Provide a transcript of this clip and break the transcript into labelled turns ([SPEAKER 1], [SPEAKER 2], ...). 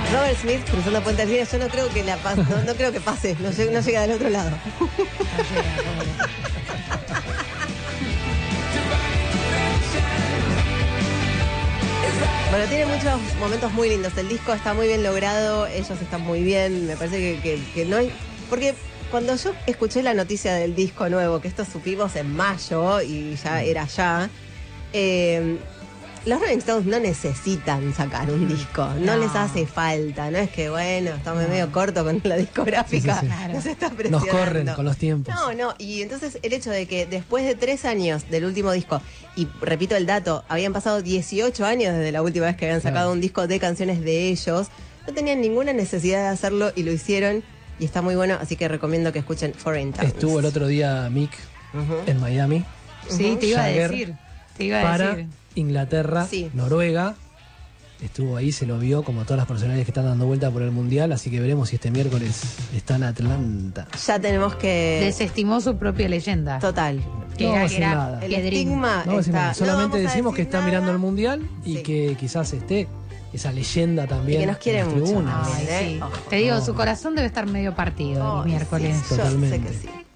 [SPEAKER 1] Robert Smith cruzando Puente Alsina, yo no creo que no creo que pase, no llega del otro lado. Bueno, tiene muchos momentos muy lindos. El disco está muy bien logrado, ellos están muy bien. Me parece que no hay. Porque cuando yo escuché la noticia del disco nuevo, que esto supimos en mayo y ya era ya, los Rolling Stones no necesitan sacar un disco, no les hace falta, no es que bueno, estamos medio corto con la discográfica, nos está presionando.
[SPEAKER 2] Nos corren con los tiempos.
[SPEAKER 1] No, y entonces el hecho de que después de 3 años del último disco, y repito el dato, habían pasado 18 años desde la última vez que habían sacado un disco de canciones de ellos, no tenían ninguna necesidad de hacerlo y lo hicieron, y está muy bueno, así que recomiendo que escuchen Foreign Towns.
[SPEAKER 2] Estuvo el otro día Mick en Miami.
[SPEAKER 3] Sí, te iba a
[SPEAKER 2] Jagger
[SPEAKER 3] decir.
[SPEAKER 2] Para Inglaterra,
[SPEAKER 1] Sí.
[SPEAKER 2] Noruega. Estuvo ahí, se lo vio como todas las personalidades que están dando vuelta por el mundial, así que veremos si este miércoles está en Atlanta.
[SPEAKER 1] Ya tenemos que...
[SPEAKER 3] Desestimó su propia leyenda.
[SPEAKER 1] Total.
[SPEAKER 3] Que
[SPEAKER 2] No
[SPEAKER 3] era-
[SPEAKER 2] va a decir
[SPEAKER 3] que era
[SPEAKER 2] nada.
[SPEAKER 1] El
[SPEAKER 3] Pedrín.
[SPEAKER 1] estigma
[SPEAKER 2] No,
[SPEAKER 1] está...
[SPEAKER 2] solamente
[SPEAKER 1] vamos a
[SPEAKER 2] decimos que
[SPEAKER 1] decir
[SPEAKER 2] está
[SPEAKER 1] nada.
[SPEAKER 2] mirando el mundial y
[SPEAKER 1] Sí.
[SPEAKER 2] que quizás esté esa leyenda también.
[SPEAKER 1] Y que nos quiere
[SPEAKER 2] en las
[SPEAKER 1] mucho.
[SPEAKER 2] tribunas.
[SPEAKER 3] Ay,
[SPEAKER 1] También,
[SPEAKER 3] sí.
[SPEAKER 1] Ojo.
[SPEAKER 3] Te digo, su corazón debe estar medio partido
[SPEAKER 1] Ay,
[SPEAKER 3] el miércoles.
[SPEAKER 1] sí, yo sé
[SPEAKER 2] Totalmente.
[SPEAKER 1] que sí.